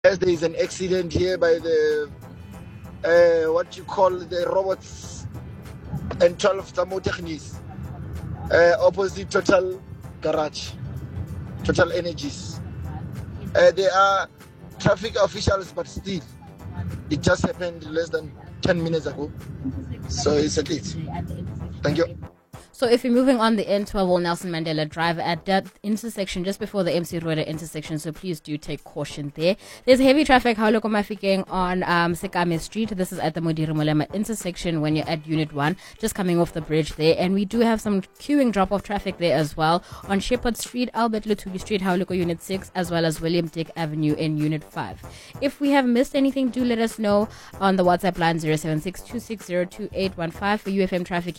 As there is an accident here by the what you call the robots and 12 thermotechnics opposite Total Garage, Total Energies. There are traffic officials, but still, it just happened less than 10 minutes ago. So it's a glitch. Thank you. So if you're moving on the N12 or Nelson Mandela Drive at that intersection, just before the MC Road intersection, so please do take caution there. There's heavy traffic Hauloko Mafikeng on Sekame Street. This is at the Modiri Molema intersection when you're at Unit 1, just coming off the bridge there. And we do have some queuing drop-off traffic there as well on Shepherd Street, Albert Lutugi Street, Hauloko Unit 6, as well as William Dick Avenue in Unit 5. If we have missed anything, do let us know on the WhatsApp line 076-260-2815 for UFM traffic.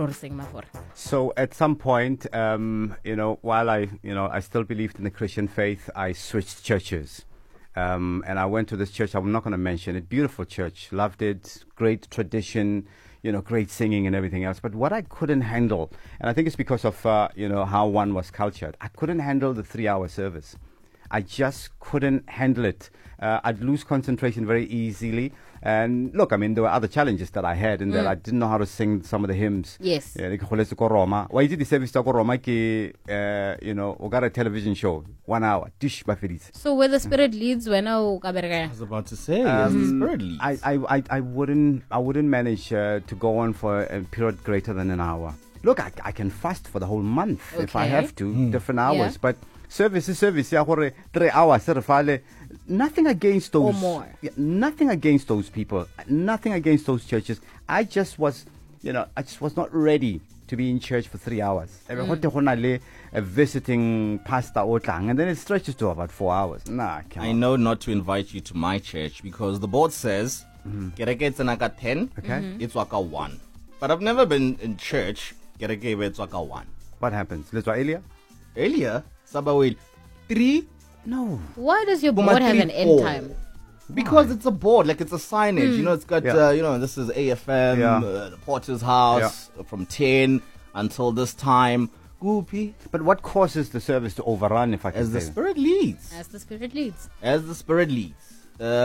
So at some point, while I still believed in the Christian faith, I switched churches. And I went to this church, I'm not going to mention it, beautiful church, loved it, great tradition, great singing and everything else. But what I couldn't handle, and I think it's because of, how one was cultured, I couldn't handle the 3-hour service. I just couldn't handle it. I'd lose concentration very easily. And look, I mean, there were other challenges that I had in that I didn't know how to sing some of the hymns. Yes. Why did the service to Roma? We got a television show, 1 hour. So where the Spirit leads, when I was about to say, the Spirit leads. I wouldn't manage to go on for a period greater than an hour. Look, I can fast for the whole month if I have to, different hours, but. Service, 3 hours. Nothing against those. Or more. Nothing against those people. Nothing against those churches. I just was not ready to be in church for 3 hours. A visiting pastor and then it stretches to about 4 hours. Nah, I know not to invite you to my church because the board says it's an 10. Okay. It's waka 1. But I've never been in church. It's waka 1. What happens? Let's go earlier. Earlier. Sabawil 3. No. Why does your board have an end time? Because it's a board, like it's a signage. It's got this is AFM, the Porter's house from 10 until this time. Goopy. But what causes the service to overrun, if I can As say? the Spirit leads. As the Spirit leads. As the Spirit leads.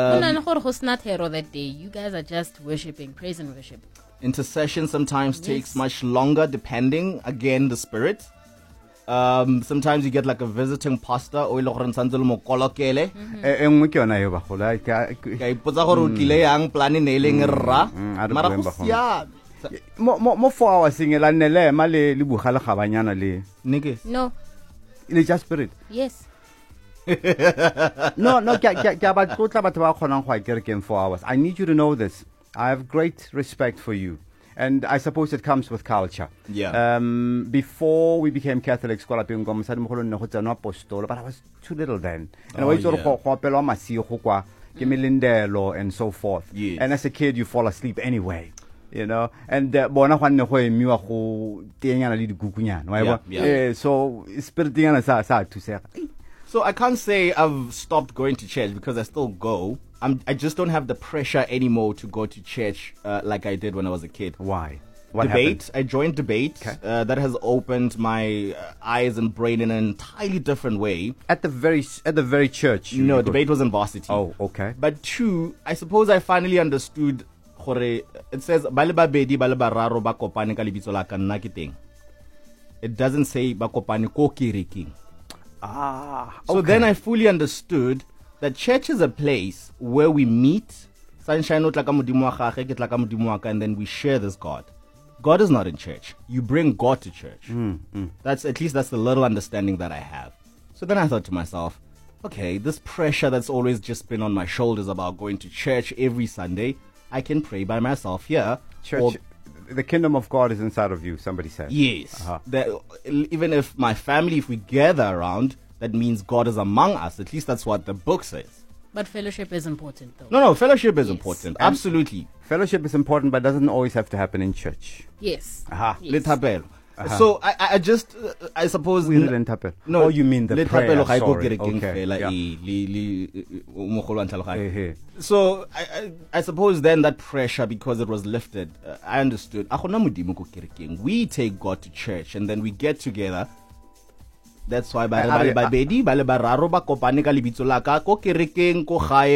That day, you guys are just worshipping, praise and worship. Intercession sometimes takes much longer, depending again the Spirit. Sometimes you get like a visiting pastor or mo 4 hours singela nele male le bugala gabanyana le no le just Spirit. Yes. No ke ba tlotla batho ba khonang go kerekeng 4 hours. I need you to know this. I have great respect for you. And I suppose it comes with culture. Yeah. Before we became Catholics, but I was too little then. And I and so forth. Yes. And as a kid, you fall asleep anyway. And so So I can't say I've stopped going to church because I still go. I just don't have the pressure anymore to go to church like I did when I was a kid. Why? What debate. happened? I joined debate. Okay. That has opened my eyes and brain in an entirely different way. At the very church. No, debate was in varsity. Oh, okay. But 2, I suppose I finally understood. It says bale babedi bale bararo ba kopane ka lebitso la ka nna ke teng. It doesn't say ba kopane ko kerekeng. So then I fully understood that church is a place where we meet, and then we share this God. God is not in church. You bring God to church. That's the little understanding that I have. So then I thought to myself, okay, this pressure that's always just been on my shoulders about going to church every Sunday, I can pray by myself here. Church. The kingdom of God is inside of you, somebody said. Yes. Even if my family, if we gather around, that means God is among us. At least that's what the book says. But fellowship is important, though. No, fellowship is important. Absolutely. Fellowship is important, but doesn't always have to happen in church. Yes. Yes. So I just, I suppose... We didn't happen. No. Oh, you mean the prayer, sorry. Okay. So I suppose then that pressure, because it was lifted, I understood. We take God to church and then we get together That's why ba le babedi ba le bararo ba kopane ka lebitso la ka ko kerekeng ko gae